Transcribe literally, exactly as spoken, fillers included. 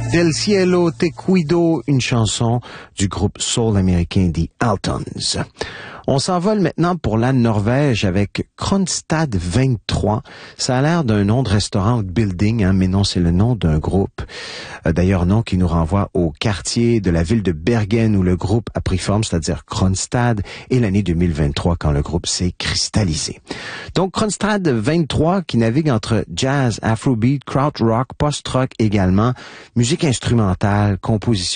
Del cielo te cuido, une chanson du groupe soul américain The Altons. On s'envole maintenant pour la Norvège avec Kronstad vingt-trois. Ça a l'air d'un nom de restaurant ou de building, hein, mais non, c'est le nom d'un groupe. Euh, d'ailleurs, nom qui nous renvoie au quartier de la ville de Bergen où le groupe a pris forme, c'est-à-dire Kronstad, et l'année deux mille vingt-trois quand le groupe s'est cristallisé. Donc, Kronstad vingt-trois qui navigue entre jazz, afrobeat, krautrock, post-rock également, musique instrumentale, composition